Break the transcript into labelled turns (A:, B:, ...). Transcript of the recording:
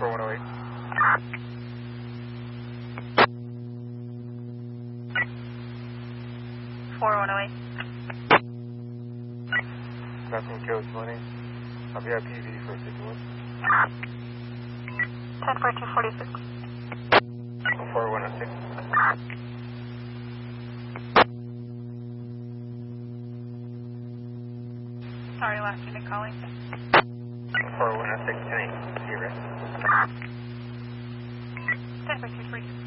A: 4108.
B: 4108.
A: Passing code 20. VIP for 61.
B: 104246.
A: 4106.
B: Sorry, last unit calling.
A: 4106, 10-8. See you, right?
B: 104246.